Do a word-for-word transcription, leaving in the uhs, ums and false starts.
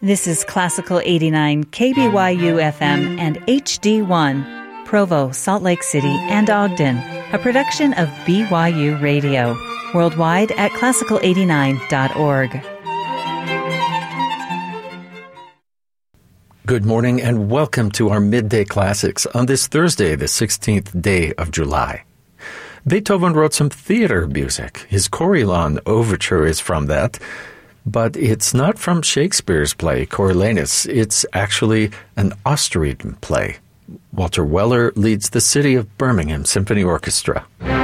This is Classical eighty-nine K B Y U F M and H D one, Provo, Salt Lake City, and Ogden, a production of B Y U Radio, worldwide at classical eighty-nine dot org. Good morning and welcome to our Midday Classics on this Thursday, the sixteenth day of July. Beethoven wrote some theater music. His Coriolan Overture is from that. But it's not from Shakespeare's play, Coriolanus. It's actually an Austrian play. Walter Weller leads the City of Birmingham Symphony Orchestra.